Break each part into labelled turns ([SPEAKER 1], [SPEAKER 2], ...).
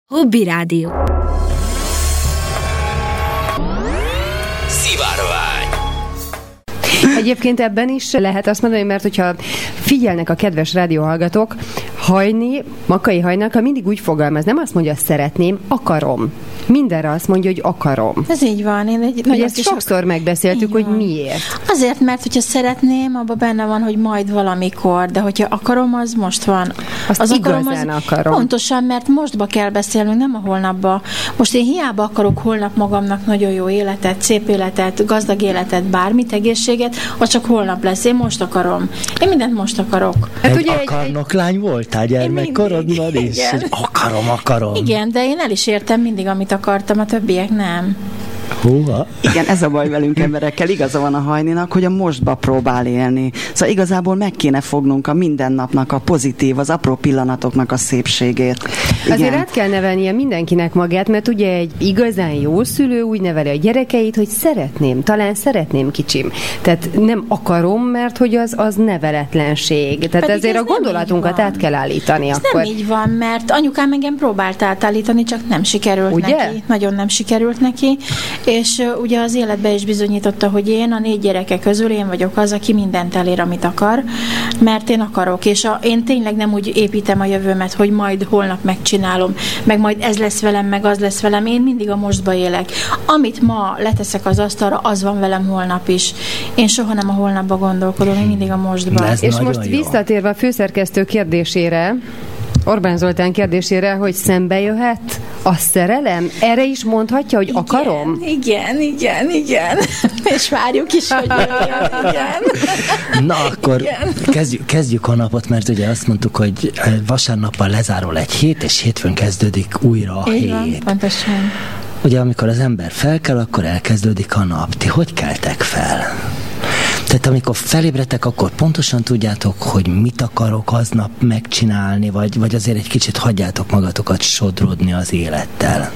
[SPEAKER 1] Hobby Rádió.
[SPEAKER 2] Szivárvány.
[SPEAKER 3] Egyébként ebben is lehet azt mondani, mert hogyha figyelnek a kedves rádióhallgatók, Hajni, Makkai Hajnalka mindig úgy fogalmaz, nem azt mondja, szeretném, akarom. Mindenre azt mondja, hogy akarom.
[SPEAKER 4] Ez így van.
[SPEAKER 3] Ezt sokszor megbeszéltük, hogy miért.
[SPEAKER 4] Azért, mert hogyha szeretném, abban benne van, hogy majd valamikor, de hogyha akarom, az most van.
[SPEAKER 3] Az igazán akarom.
[SPEAKER 4] Pontosan, mert mostba kell beszélnünk, nem a holnapba. Most én hiába akarok holnap magamnak nagyon jó életet, szép életet, gazdag életet, bármit, egészséget, az csak holnap lesz. Én most akarom. Én mindent most akarok.
[SPEAKER 2] Hát ugye akarnoklány voltál gyermekkorodban is? Akarom.
[SPEAKER 4] Igen, de én el is értem mindig, amit akartam, a többiek nem.
[SPEAKER 2] Húha.
[SPEAKER 5] Igen, ez a baj velünk emberekkel, igaza van a Hajninak, hogy a mostba próbál élni. Szóval igazából meg kéne fognunk a mindennapnak a pozitív, az apró pillanatoknak a szépségét. Igen.
[SPEAKER 3] Azért át kell nevelnie mindenkinek magát, mert ugye egy igazán jó szülő úgy neveli a gyerekeit, hogy talán szeretném kicsim. Tehát nem akarom, mert hogy az neveletlenség. Tehát ezért a gondolatunkat át kell állítani
[SPEAKER 4] ez
[SPEAKER 3] akkor.
[SPEAKER 4] Nem így van, mert anyukám engem próbált átállítani, csak nem sikerült
[SPEAKER 3] ugye?
[SPEAKER 4] Neki. Nagyon nem sikerült neki. És ugye az életbe is bizonyította, hogy én a 4 gyereke közül én vagyok az, aki mindent elér, amit akar, mert én akarok, és én tényleg nem úgy építem a jövőmet, hogy majd holnap megcsinálom, meg majd ez lesz velem, meg az lesz velem, én mindig a mostba élek. Amit ma leteszek az asztalra, az van velem holnap is. Én soha nem a holnapba gondolkodom, én mindig a mostba.
[SPEAKER 3] És most visszatérve a főszerkesztő kérdésére, Orbán Zoltán kérdésére, hogy szembe jöhet a szerelem? Erre is mondhatja, hogy akarom?
[SPEAKER 4] Igen. És várjuk is, hogy jöjjön, igen.
[SPEAKER 2] Na akkor kezdjük a napot, mert ugye azt mondtuk, hogy vasárnappal lezárul egy hét, és hétfőn kezdődik újra a hét.
[SPEAKER 4] Van, pontosan.
[SPEAKER 2] Ugye amikor az ember felkel, akkor elkezdődik a nap. Ti hogy keltek fel? Tehát amikor felébredtek, akkor pontosan tudjátok, hogy mit akarok aznap megcsinálni, vagy azért egy kicsit hagyjátok magatokat sodrodni az élettel?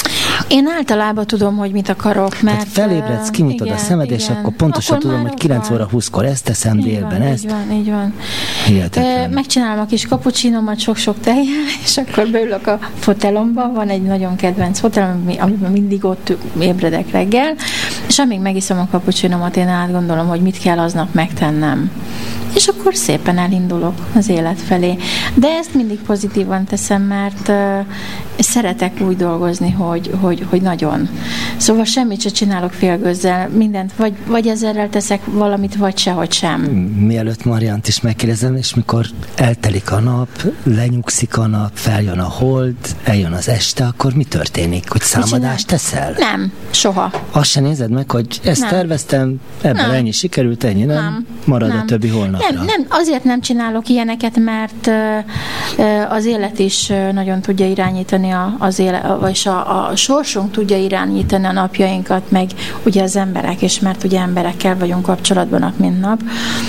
[SPEAKER 4] Én általában tudom, hogy mit akarok, mert...
[SPEAKER 2] Tehát felébredsz, kinyitod a szemed, és akkor pontosan akkor tudom, hogy 9 óra 20-kor ezt teszem, délben ezt.
[SPEAKER 4] Így van. Megcsinálom a kis kapucsiноmat sok-sok tejjel, és akkor beülök a fotelomba, van egy nagyon kedvenc fotelom, amiben mindig ott ébredek reggel, és amíg megiszom a kapucsinomat, én átgondolom, hogy mit kell aznap megtennem. És akkor szépen elindulok az élet felé. De ezt mindig pozitívan teszem, mert szeretek úgy dolgozni, hogy nagyon. Szóval semmit se csinálok félgőzzel, mindent, vagy ezerrel teszek valamit, vagy sehogy sem.
[SPEAKER 2] Mielőtt Mariant is megkérdezem, és mikor eltelik a nap, lenyugszik a nap, feljön a hold, eljön az este, akkor mi történik? Hogy számadást teszel?
[SPEAKER 4] Nem, soha.
[SPEAKER 2] Azt se nézed meg, hogy ezt nem terveztem, ebben ennyi sikerült, ennyi nem, marad a többi holnapra.
[SPEAKER 4] Nem, azért nem csinálok ilyeneket, mert az élet is nagyon tudja irányítani vagyis a sorsunk tudja irányítani a napjainkat, meg ugye az emberek is, mert ugye emberekkel vagyunk kapcsolatban nap mint nap.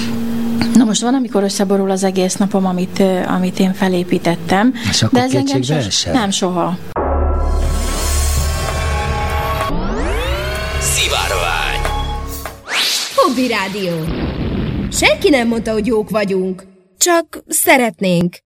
[SPEAKER 4] Na most van, amikor összeborul az egész napom, amit én felépítettem.
[SPEAKER 2] És akkor kétségbe esel?
[SPEAKER 4] Nem, soha.
[SPEAKER 2] Szivárvány.
[SPEAKER 1] Hobby Rádió. Senki nem mondta, hogy jók vagyunk. Csak szeretnénk.